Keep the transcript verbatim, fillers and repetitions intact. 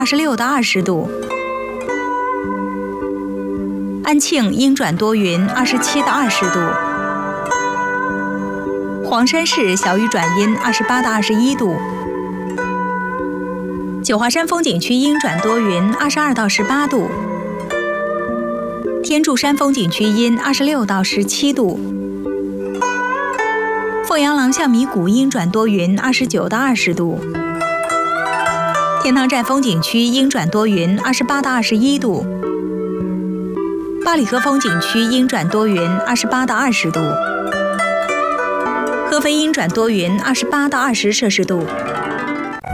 二十六到二十度；安庆阴转多云，二十七到二十度；黄山市小雨转阴，二十八到二十一度；九华山风景区阴转多云，二十二到十八度；天柱山风景区阴，二十六到十七度；凤阳廊巷迷谷阴转多云，二十九到二十度；天堂站风景区阴转多云，二十八到二十一度；八里河风景区阴转多云，二十八到二十度；合肥阴转多云，二十八到二十摄氏度。